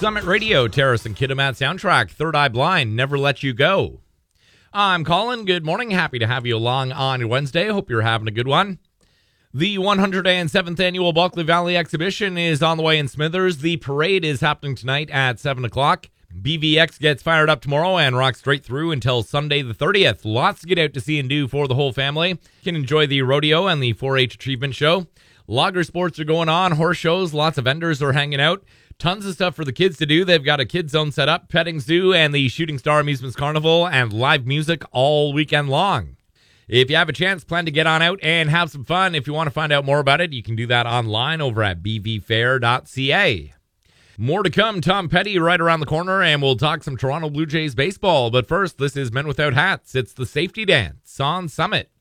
Summit Radio, Terrace and Kitimat soundtrack, Third Eye Blind, Never Let You Go. I'm Colin. Good morning. Happy to have you along on Wednesday. Hope you're having a good one. The 107th Annual Bulkley Valley Exhibition is on the way in Smithers. The parade is happening tonight at 7 o'clock. BVX gets fired up tomorrow and rocks straight through until Sunday the 30th. Lots to get out to see and do for the whole family. You can enjoy the rodeo and the 4-H achievement show. Logger sports are going on, horse shows, lots of vendors are hanging out. Tons of stuff for the kids to do. They've got a kids zone set up, petting zoo, and the Shooting Star Amusements Carnival, and live music all weekend long. If you have a chance, plan to get on out and have some fun. If you want to find out more about it, you can do that online over at bvfair.ca. More to come. Tom Petty right around the corner, and we'll talk some Toronto Blue Jays baseball. But first, this is Men Without Hats. It's the Safety Dance on Summit.